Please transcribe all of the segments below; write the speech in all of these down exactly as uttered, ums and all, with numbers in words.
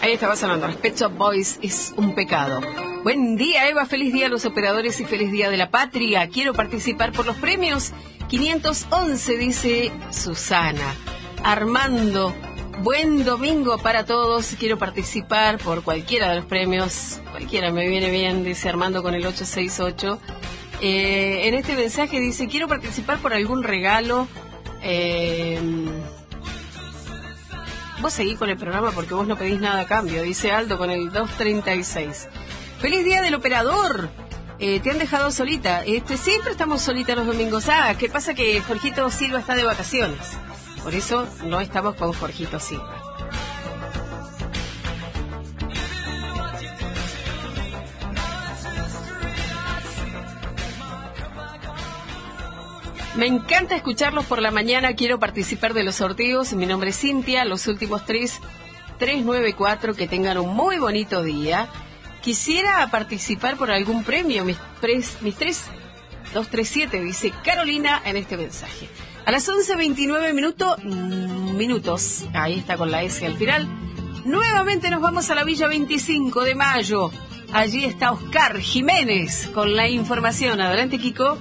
Ahí estaba sonando. Pet Shop Boys, es un pecado. Buen día, Eva. Feliz día a los operadores y feliz día de la patria. Quiero participar por los premios. quinientos once, dice Susana. Armando, buen domingo para todos. Quiero participar por cualquiera de los premios. Cualquiera me viene bien, dice Armando con el ocho seis ocho. Eh, en este mensaje dice, quiero participar por algún regalo. Eh... Vos seguís con el programa porque vos no pedís nada a cambio, dice Aldo con el dos treinta y seis. ¡Feliz día del operador! Eh, te han dejado solita. Este, siempre estamos solitas los domingos. Ah, ¿qué pasa? Que Jorgito Silva está de vacaciones. Por eso no estamos con Jorgito Silva. Me encanta escucharlos por la mañana, quiero participar de los sorteos. Mi nombre es Cintia, los últimos tres, tres nueve cuatro, que tengan un muy bonito día. Quisiera participar por algún premio, mis tres, mis tres, dos tres siete, dice Carolina en este mensaje. A las once veintinueve minutos, minutos, ahí está con la S al final, nuevamente nos vamos a la Villa veinticinco de Mayo. Allí está Oscar Jiménez con la información. Adelante, Kiko.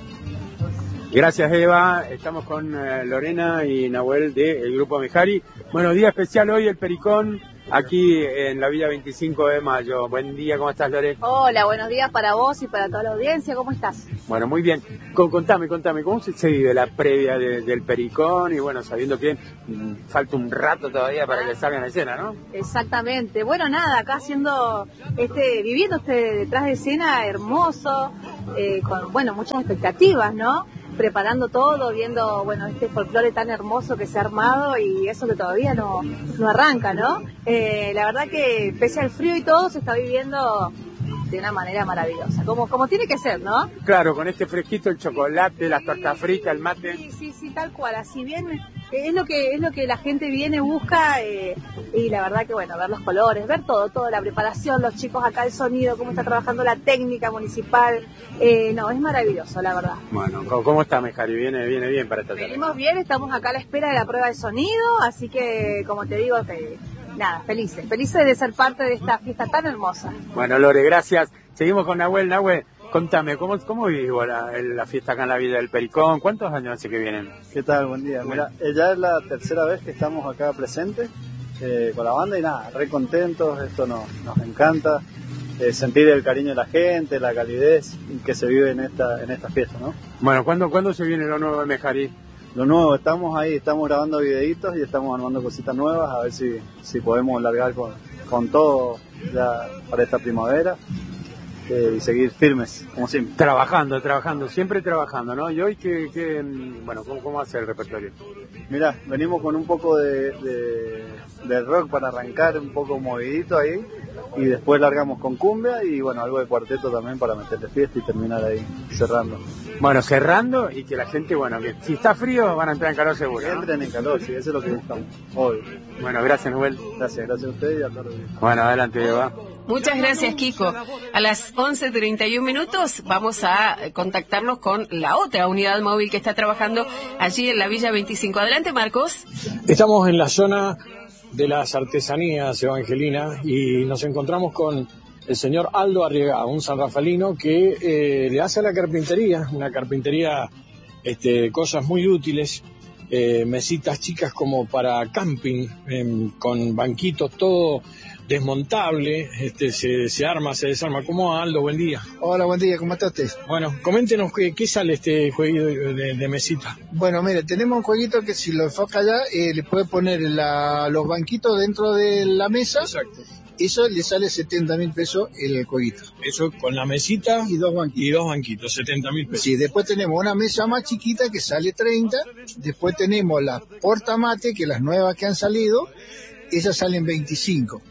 Gracias, Eva. Estamos con eh, Lorena y Nahuel del Grupo Mejari. Bueno, día especial hoy, el Pericón, aquí en la Villa veinticinco de Mayo. Buen día, ¿cómo estás, Lore? Hola, buenos días para vos y para toda la audiencia. ¿Cómo estás? Bueno, muy bien. Con, contame, contame, ¿cómo se, se vive la previa de, del Pericón? Y bueno, sabiendo que mm, falta un rato todavía para que salgan a escena, ¿no? Exactamente. Bueno, nada, acá haciendo, este, viviendo este detrás de escena hermoso, eh, con, bueno, muchas expectativas, ¿no? Preparando todo, viendo, bueno, este folclore tan hermoso que se ha armado y eso que todavía no, no arranca, ¿no? Eh, la verdad que pese al frío y todo se está viviendo de una manera maravillosa, como, como tiene que ser, ¿no? Claro, con este fresquito, el chocolate, las tortas fritas, el mate. Sí, sí, sí, tal cual, así bien, es lo que es lo que la gente viene, busca, eh, y la verdad que, bueno, ver los colores, ver todo, toda la preparación, los chicos acá, el sonido, cómo está trabajando la técnica municipal, eh, no, es maravilloso, la verdad. Bueno, ¿cómo está, Mejari? Viene, viene bien para esta tarde. Venimos bien, estamos acá a la espera de la prueba de sonido, así que, como te digo, te... Nada, felices, felices de ser parte de esta fiesta tan hermosa. Bueno, Lore, gracias. Seguimos con Nahuel. Nahuel, contame, ¿cómo, cómo vivís la, la fiesta acá en la Villa del Pericón? ¿Cuántos años hace que vienen? ¿Qué tal? Buen día. Mira, ya es la tercera vez que estamos acá presentes eh, con la banda y nada, re contentos, esto nos, nos encanta. Eh, sentir el cariño de la gente, la calidez que se vive en esta, en esta fiesta, ¿no? Bueno, ¿cuándo, ¿cuándo se viene lo nuevo de Mejari? Lo nuevo, estamos ahí, estamos grabando videitos y estamos armando cositas nuevas, a ver si, si podemos largar con, con todo ya para esta primavera eh, y seguir firmes, como siempre. Trabajando, trabajando, siempre trabajando, ¿no? Y hoy, ¿qué, qué, bueno, ¿cómo, cómo hace el repertorio? Mira, venimos con un poco de, de, de rock para arrancar, un poco movidito ahí, y después largamos con cumbia y bueno, algo de cuarteto también para meterle fiesta y terminar ahí cerrando. Bueno, cerrando y que la gente, bueno, que si está frío van a entrar en calor seguro, ¿no? Entren en calor, sí, eso es lo que buscamos hoy. Bueno, gracias, Noel. Gracias, gracias a ustedes y a todos. Bueno, adelante, Eva. Muchas gracias, Kiko. A las once treinta y uno minutos vamos a contactarnos con la otra unidad móvil que está trabajando allí en la Villa veinticinco. Adelante, Marcos. Estamos en la zona de las artesanías, Evangelina, y nos encontramos con el señor Aldo Arriaga, un sanrafaelino que eh, le hace a la carpintería, una carpintería, este, cosas muy útiles, eh, mesitas chicas como para camping, eh, con banquitos, todo desmontable, este, se, se arma, se desarma. ¿Cómo va, Aldo? Buen día. Hola, buen día, ¿cómo está usted? Bueno, coméntenos qué, qué sale este jueguito de, de, de mesita. Bueno, mire, tenemos un jueguito que si lo enfoca allá, eh, le puede poner la, los banquitos dentro de la mesa. Exacto. Eso le sale setenta mil pesos el jueguito. Eso con la mesita y dos banquitos. Y dos banquitos, setenta mil pesos. Sí, después tenemos una mesa más chiquita que sale treinta. Después tenemos las portamate, que las nuevas que han salido, esas salen veinticinco.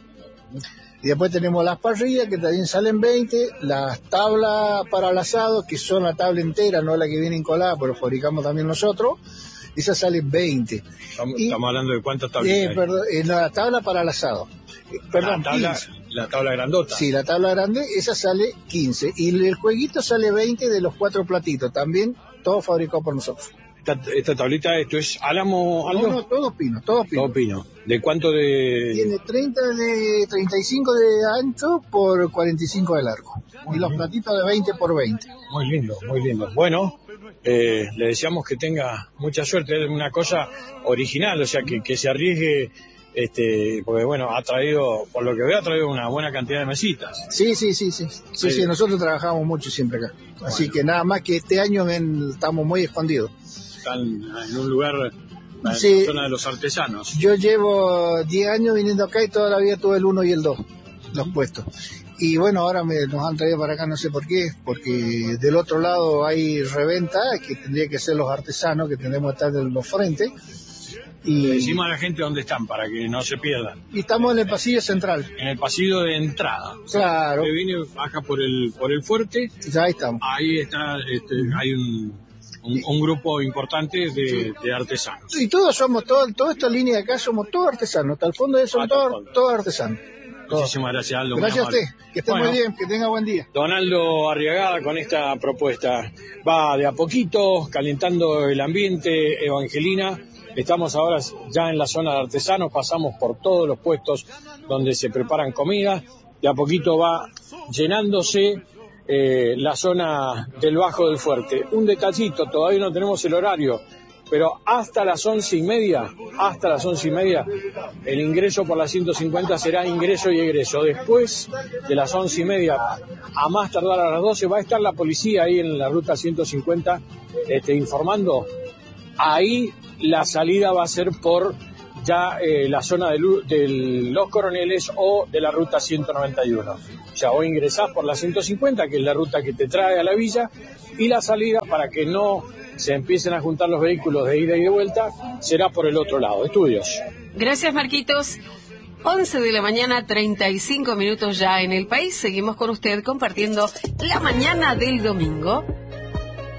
Y después tenemos las parrillas, que también salen veinte. Las tablas para el asado, que son la tabla entera, no la que vienen colada, pero fabricamos también nosotros. Esas salen veinte. Estamos, y, estamos hablando de cuántas tablas. Eh, perdón, eh, no, la tabla para el asado. Eh, perdón, la tabla, quince. La tabla grandota. Sí, la tabla grande, esa sale quince. Y el jueguito sale veinte de los cuatro platitos. También todo fabricado por nosotros. Esta, esta tablita, esto es álamo, No, algo. no, todo pino, todo pino. Todo pino. ¿De cuánto de...? Tiene treinta de, treinta y cinco de ancho por cuarenta y cinco de largo. Y los platitos de veinte por veinte. Muy lindo, muy lindo. Bueno, eh, le deseamos que tenga mucha suerte. Es una cosa original, o sea, que, que se arriesgue, este, porque bueno, ha traído, por lo que veo, ha traído una buena cantidad de mesitas. Sí, sí, sí, sí. Sí, sí, nosotros trabajamos mucho siempre acá. Así que nada más que este año en- estamos muy escondidos. Están en un lugar, en la Sí. zona de los artesanos. Yo llevo diez años viniendo acá y toda la vida tuve el uno y el dos, los puestos. Y bueno, ahora me, nos han traído para acá, no sé por qué, porque del otro lado hay reventa, que tendría que ser los artesanos, que tendremos que estar en los frentes. Le Y, decimos a la gente dónde están para que no se pierdan. y estamos en el pasillo central. En el pasillo de entrada. Claro, Que viene, baja por el por el fuerte. ya ahí estamos. Ahí está, este, hay un, un, un grupo importante de, de artesanos. Y todos somos, todo, toda esta línea de acá somos todos artesanos, hasta el fondo de eso son Hasta el todos, fondo. todos artesanos. Todos. Muchísimas gracias, Aldo. muy Gracias a amable. usted, que esté Bueno, muy bien, que tenga buen día. Don Aldo Arriagada con esta propuesta. Va de a poquito, calentando el ambiente, Evangelina. Estamos ahora ya en la zona de artesanos, pasamos por todos los puestos donde se preparan comida. De a poquito va llenándose eh, la zona del Bajo del Fuerte. Un detallito, todavía no tenemos el horario, pero hasta las once y media, hasta las once y media, el ingreso por la ciento cincuenta será ingreso y egreso. Después de las once y media, a más tardar a las doce, va a estar la policía ahí en la ruta ciento cincuenta este, informando. Ahí la salida va a ser por ya eh, la zona de, Lu- de Los Coroneles o de la ruta ciento noventa y uno. O sea, o ingresás por la ciento cincuenta, que es la ruta que te trae a la villa, y la salida, para que no se empiecen a juntar los vehículos de ida y de vuelta, será por el otro lado. Estudios. Gracias, Marquitos. once de la mañana, treinta y cinco minutos ya en el país. Seguimos con usted compartiendo la mañana del domingo.